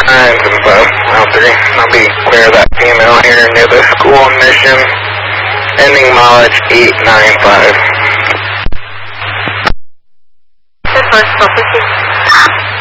9s and above, L3. I'll be clear of that female here near the school mission. Ending mileage 895. The first property.